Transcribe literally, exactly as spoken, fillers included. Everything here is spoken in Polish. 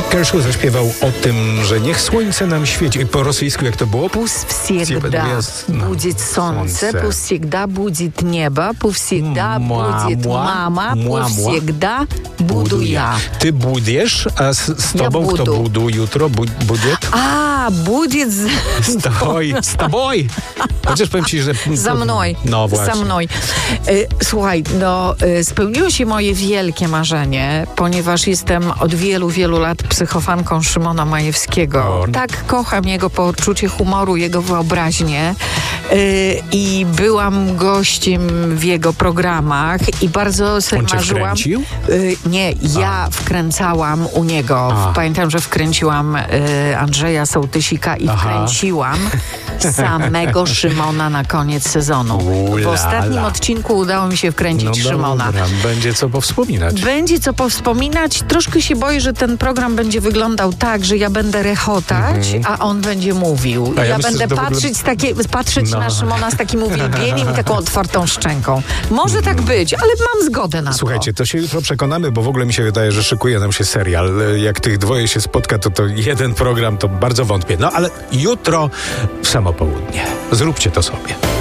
Kershaw zaśpiewał o tym, że niech słońce nam świeci. Po rosyjsku jak to było? Пусть всегда No, будет солнце, солнце. пусть всегда будет небо, пусть всегда Муа, будет муа, мама, муа, пусть муа. всегда буду я. Ty budujesz, a z, z Ja tobą kto budu. budu jutro? Bu, budiet? А, будет z- Z tobой. Z tobой. Chociaż powiem ci, że... za mną. No właśnie. Za mną. E, Słuchaj, no e, spełniło się moje wielkie marzenie, ponieważ jestem od wielu, wielu lat psychofanką Szymona Majewskiego. O. Tak kocham jego poczucie humoru, jego wyobraźnię e, i byłam gościem w jego programach i bardzo sobie On cię marzyłam. wkręcił? E, Nie, ja wkręcałam u niego. A. Pamiętam, że wkręciłam e, Andrzeja Sołtysika i Aha. wkręciłam samego Szymona na koniec sezonu. W Ulala. ostatnim odcinku udało mi się wkręcić No Szymona. dobra, będzie co powspominać. Będzie co powspominać. Troszkę się boję, że ten program będzie wyglądał tak, że ja będę rechotać, a on będzie mówił. Mhm. A ja ja myślę, będę że to w ogóle- patrzeć, takie, patrzeć No. na Szymona z takim uwielbieniem i taką otwartą szczęką. Może tak być, ale mam zgodę na Słuchajcie, to. to się jutro przekonamy, bo w ogóle mi się wydaje, że szykuje nam się serial. Jak tych dwoje się spotka, to to jeden program, to bardzo wątpię. No ale jutro w samo południe. Zróbcie to sobie.